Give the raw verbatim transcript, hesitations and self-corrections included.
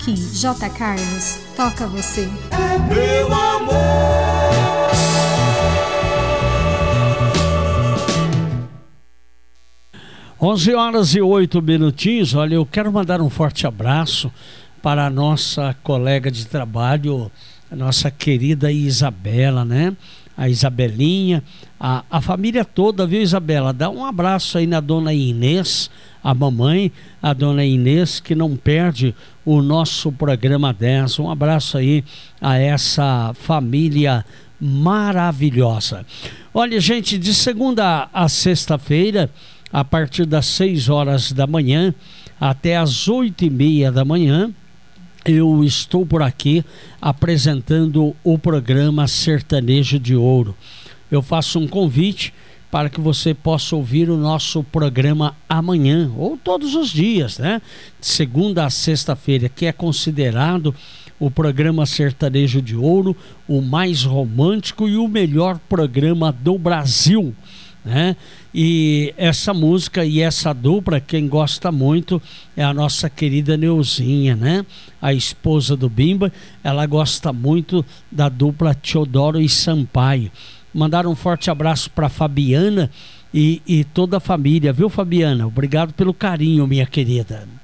Aqui, J. Carlos, toca você. Meu amor. onze horas e oito minutinhos. Olha, eu quero mandar um forte abraço para a nossa colega de trabalho, a nossa querida Isabela, né? A Isabelinha, a, a família toda, viu, Isabela? Dá um abraço aí na dona Inês, a mamãe, a dona Inês, que não perde o nosso programa dez. Um abraço aí a essa família maravilhosa. Olha, gente, de segunda a sexta-feira, a partir das seis horas da manhã até as oito e meia da manhã, eu estou por aqui apresentando o programa Sertanejo de Ouro. Eu faço um convite para que você possa ouvir o nosso programa amanhã, ou todos os dias, né? De segunda a sexta-feira, que é considerado o programa Sertanejo de Ouro, o mais romântico e o melhor programa do Brasil, né? E essa música e essa dupla, quem gosta muito é a nossa querida Neuzinha, né? A esposa do Bimba. Ela gosta muito da dupla Teodoro e Sampaio. Mandar um forte abraço para Fabiana e, e toda a família, viu, Fabiana? Obrigado pelo carinho, minha querida.